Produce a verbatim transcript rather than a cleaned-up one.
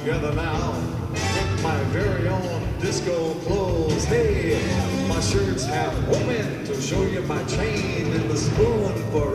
together now with my very own disco clothes. Hey, my shirts have women to show you my chain and the spoon for